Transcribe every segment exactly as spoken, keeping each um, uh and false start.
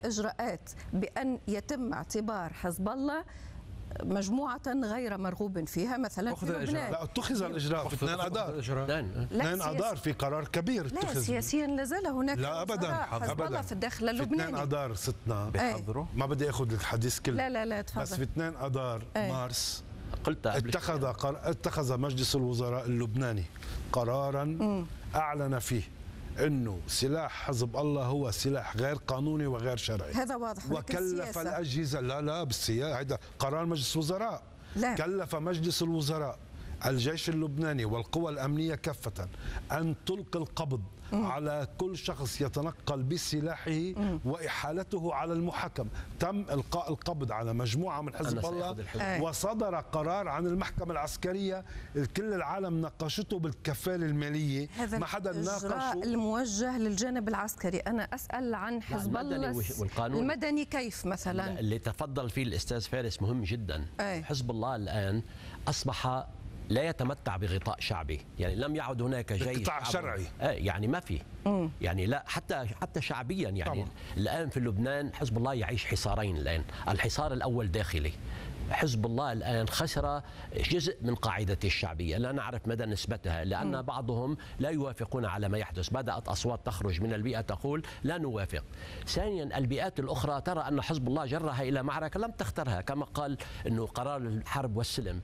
إجراءات بأن يتم اعتبار حزب الله مجموعة غير مرغوب فيها مثلا في لبنان. لا اتخذ الإجراء في اثنين أذار. اثنين أذار في قرار كبير اتخذ. لا سياسيا لا زال هناك لا أبدا حزب الله في الداخل اللبناني. في اثنين أذار ستنا بيحضروا. ما بدي أخذ الحديث كله. لا لا لا تفضل. بس في اثنين أذار مارس قلت اتخذ قر... اتخذ مجلس الوزراء اللبناني قرارا م. أعلن فيه انه سلاح حزب الله هو سلاح غير قانوني وغير شرعي. هذا واضح. وكلف الاجهزه لا لا بالسياسه، هذا قرار مجلس الوزراء. لا. كلف مجلس الوزراء الجيش اللبناني والقوى الامنيه كافه ان تلقي القبض مم. على كل شخص يتنقل بسلاحه مم. واحالته على المحاكم. تم القاء القبض على مجموعه من حزب الله وصدر قرار عن المحكمه العسكريه كل العالم ناقشته بالكفاله الماليه. هذا ما حدا ناقشه. الموجه للجانب العسكري. انا اسال عن حزب الله والقانون المدني كيف مثلا اللي تفضل فيه الاستاذ فارس مهم جدا. أي. حزب الله الان اصبح لا يتمتع بغطاء شعبي، يعني لم يعد هناك جيش قطاع شرعي. آه يعني ما في مم. يعني لا حتى حتى شعبيا يعني طبعا. الان في لبنان حزب الله يعيش حصارين الان، الحصار الاول داخلي. حزب الله الآن خسر جزء من قاعدته الشعبية، لا نعرف مدى نسبتها لأن م. بعضهم لا يوافقون على ما يحدث. بدأت أصوات تخرج من البيئة تقول لا نوافق. ثانيا البيئات الأخرى ترى أن حزب الله جرها إلى معركة لم تخترها، كما قال أنه قرار الحرب والسلم.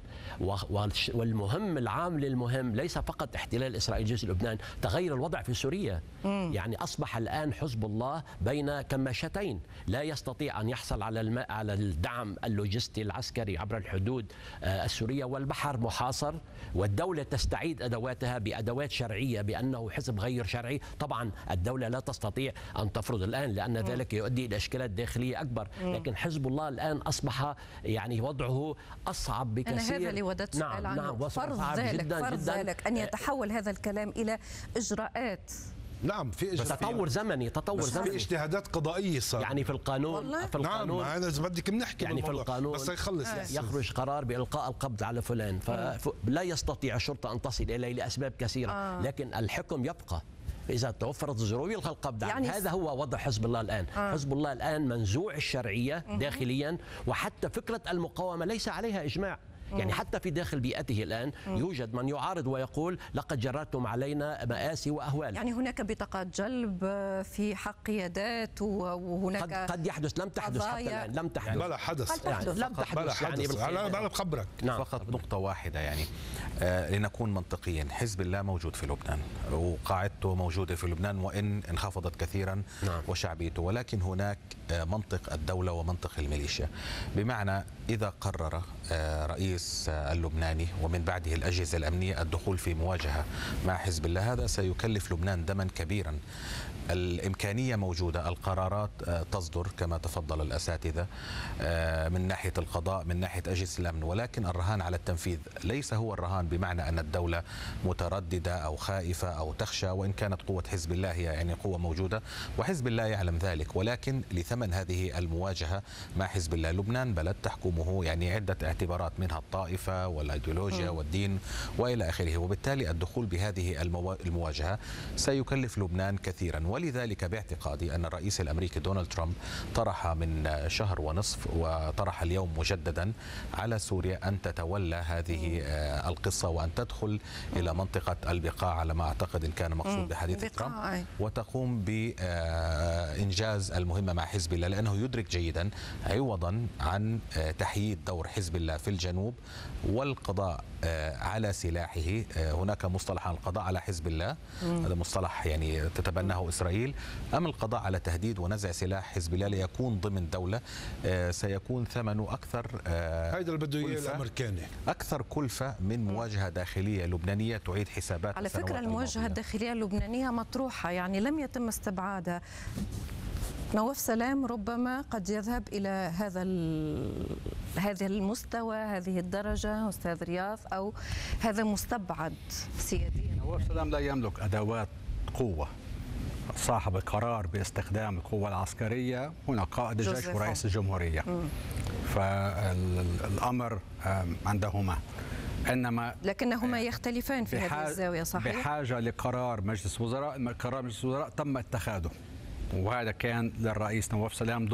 والمهم العامل المهم ليس فقط احتلال إسرائيل جزء لبنان، تغير الوضع في سوريا. م. يعني أصبح الآن حزب الله بين كماشتين، لا يستطيع أن يحصل على الماء على الدعم اللوجستي العسكري عبر الحدود السورية، والبحر محاصر والدولة تستعيد أدواتها بأدوات شرعية بأنه حزب غير شرعي. طبعا الدولة لا تستطيع أن تفرض الآن لأن ذلك يؤدي إلى إشكالات داخلية أكبر، لكن حزب الله الآن أصبح يعني وضعه أصعب بكثير. أنا هذا اللي وددت سؤال نعم عنه. نعم فرض ذلك جداً فرض جداً ذلك أن يتحول هذا الكلام إلى إجراءات. نعم في إجراءات تطور زمني تطور زمني في اجتهادات قضائيه صار يعني في القانون في القانون نعم انا اذا بدك بنحكي يعني في القانون بس يخلص آه. يخرج قرار بإلقاء القبض على فلان فلا يستطيع الشرطه ان تصل اليه لاسباب كثيره آه. لكن الحكم يبقى إذا توفرت الظروف يلقى القبض يعني هذا هو وضع حزب الله الآن. آه. حزب الله الآن منزوع الشرعية داخليا، وحتى فكرة المقاومة ليس عليها إجماع. يعني حتى في داخل بيئته الآن يوجد من يعارض ويقول لقد جررتم علينا مآسي وأهوال. يعني هناك بطاقات جلب في حق قيادات وهناك قد, قد يحدث لم تحدث حتى الآن لم تحدث يعني بلا حدث يعني لم تحدث يعني أنا بلا بخبرك نعم. فقط نقطة واحدة يعني آه لنكون منطقيين. حزب الله موجود في لبنان وقاعدته موجودة في لبنان وإن انخفضت كثيرا نعم. وشعبيته، ولكن هناك آه منطق الدولة ومنطق الميليشيا. بمعنى إذا قرر آه رئيس اللبناني ومن بعده الأجهزة الأمنية الدخول في مواجهة مع حزب الله، هذا سيكلف لبنان دما كبيرا. الإمكانية موجودة، القرارات تصدر كما تفضل الأساتذة من ناحية القضاء من ناحية أجهزة الأمن، ولكن الرهان على التنفيذ ليس هو الرهان بمعنى أن الدولة مترددة أو خائفة أو تخشى، وإن كانت قوة حزب الله هي يعني قوة موجودة وحزب الله يعلم ذلك، ولكن لثمن هذه المواجهة مع حزب الله. لبنان بلد تحكمه يعني عدة اعتبارات منها الطائفة والأيديولوجيا والدين وإلى آخره، وبالتالي الدخول بهذه المواجهة سيكلف لبنان كثيرا. ولذلك باعتقادي أن الرئيس الأمريكي دونالد ترامب طرح من شهر ونصف وطرح اليوم مجددا على سوريا أن تتولى هذه القصة وأن تدخل إلى منطقة البقاع على ما أعتقد إن كان مقصود بحديث ترامب، وتقوم بإنجاز المهمة مع حزب الله، لأنه يدرك جيدا عوضا عن تحييد دور حزب الله في الجنوب والقضاء على سلاحه. هناك مصطلح عن القضاء على حزب الله، هذا مصطلح يعني تتبناه إسرائيل، أم القضاء على تهديد ونزع سلاح حزب الله ليكون ضمن دولة سيكون ثمنه أكثر هيدا اللي بده اياه الأمريكاني أكثر كلفة من مواجهة داخلية لبنانية تعيد حسابات. على فكرة المواجهة الداخلية اللبنانية مطروحة يعني لم يتم استبعادها. نواف سلام ربما قد يذهب إلى هذا هذا المستوى هذه الدرجة أستاذ رياض، أو هذا مستبعد سياديا؟ نواف سلام لا يملك أدوات قوة. صاحب القرار باستخدام القوة العسكرية هنا قائد الجيش ورئيس الجمهورية، فالأمر عندهما، إنما لكنهما يختلفان في هذه الزاوية صحيح؟ بحاجة لقرار مجلس وزراء. قرار مجلس الوزراء تم اتخاذه وهذا كان للرئيس نواف سلام